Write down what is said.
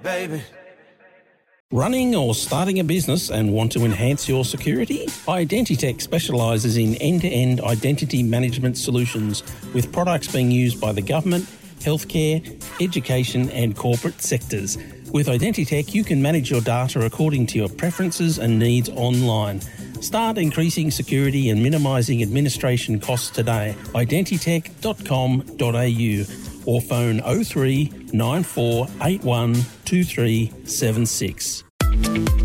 baby. Running or starting a business and want to enhance your security? Identitech specialises in end-to-end identity management solutions with products being used by the government, healthcare, education and corporate sectors. With Identitech, you can manage your data according to your preferences and needs online. Start increasing security and minimising administration costs today. Identitech.com.au or phone 03 9481 2376.